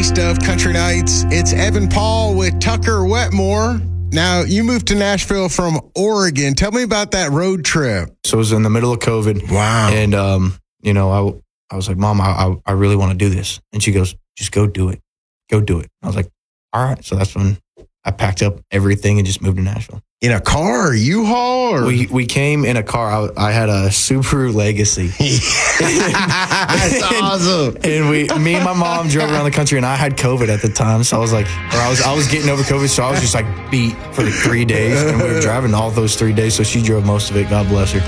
Taste of Country Nights. It's Evan Paul with Tucker Wetmore. Now, you moved to Nashville from Oregon. Tell me about that road trip. So it was in the middle of COVID. Wow. And, I was like, Mom, I really want to do this. And she goes, just go do it. Go do it. I was like, all right. So that's when I packed up everything and just moved to Nashville. In a car, U-Haul? Or? We came in a car. I had a Subaru Legacy. That's awesome. And me and my mom drove around the country, and I had COVID at the time. So I was like, I was getting over COVID. So I was just like beat for like 3 days. And we were driving all those 3 days. So she drove most of it. God bless her.